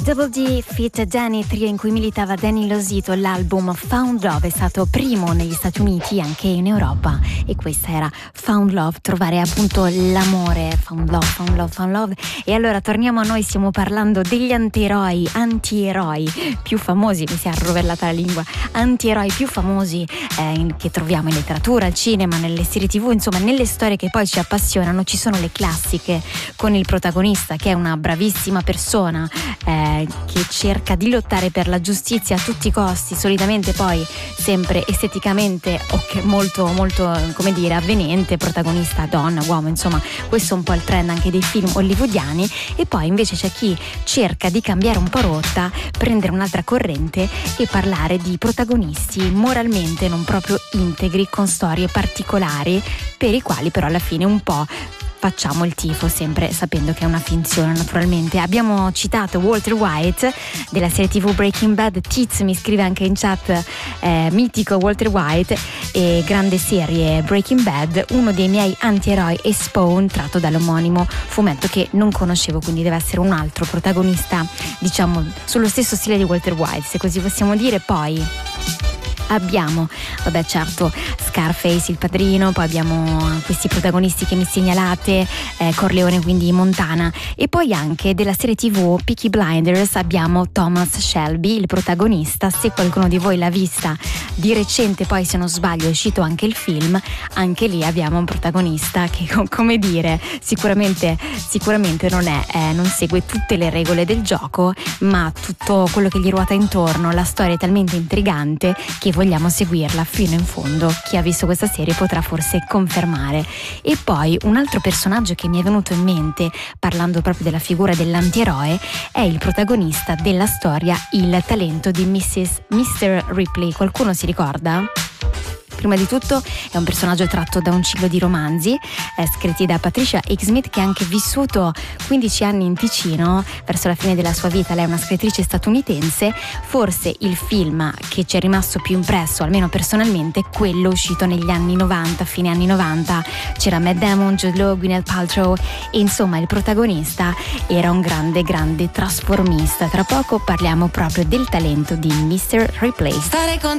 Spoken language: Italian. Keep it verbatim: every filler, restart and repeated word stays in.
Double D feat. Danny, trio in cui militava Danny Losito. L'album Found Love è stato primo negli Stati Uniti e anche in Europa, e questa era Found Love, trovare appunto l'amore. Found Love, Found Love, Found Love. E allora torniamo a noi, stiamo parlando degli antieroi, antieroi più famosi, mi si è arrovellata la lingua, antieroi più famosi eh, in, che troviamo in letteratura, al cinema, nelle serie tv, insomma nelle storie che poi ci appassionano. Ci sono le classiche con il protagonista che è una bravissima persona eh, che cerca di lottare per la giustizia a tutti i costi, solitamente poi sempre esteticamente okay, molto molto come dire avvenente, protagonista donna, uomo, insomma questo è un po' il trend anche dei film hollywoodiani. E poi invece c'è chi cerca di cambiare un po' rotta, prendere un'altra corrente e parlare di protagonisti moralmente non proprio integri, con storie particolari per i quali però alla fine un po' facciamo il tifo, sempre sapendo che è una finzione naturalmente. Abbiamo citato Walter White della serie tv Breaking Bad. Tiz mi scrive anche in chat eh, mitico Walter White e grande serie Breaking Bad, uno dei miei antieroi è Spawn, tratto dall'omonimo fumetto che non conoscevo, quindi deve essere un altro protagonista diciamo sullo stesso stile di Walter White, se così possiamo dire. Poi abbiamo, vabbè certo, Scarface, Il Padrino, poi abbiamo questi protagonisti che mi segnalate, eh, Corleone, quindi Montana, e poi anche della serie tv Peaky Blinders abbiamo Thomas Shelby, il protagonista. Se qualcuno di voi l'ha vista di recente, poi se non sbaglio è uscito anche il film, anche lì abbiamo un protagonista che come dire sicuramente sicuramente non è eh, non segue tutte le regole del gioco, ma tutto quello che gli ruota intorno, la storia è talmente intrigante che vogliamo seguirla fino in fondo. Chi ha visto questa serie potrà forse confermare. E poi un altro personaggio che mi è venuto in mente parlando proprio della figura dell'antieroe è il protagonista della storia, il talento di missus mister Ripley. Qualcuno si ricorda? Prima di tutto è un personaggio tratto da un ciclo di romanzi eh, scritti da Patricia Highsmith, che ha anche vissuto quindici anni in Ticino verso la fine della sua vita. Lei è una scrittrice statunitense. Forse il film che ci è rimasto più impresso, almeno personalmente, è quello uscito negli anni novanta, fine anni novanta. C'era Matt Damon, Jude Law, Gwyneth Paltrow e insomma il protagonista era un grande grande trasformista. Tra poco parliamo proprio del talento di mister Ripley. Stare con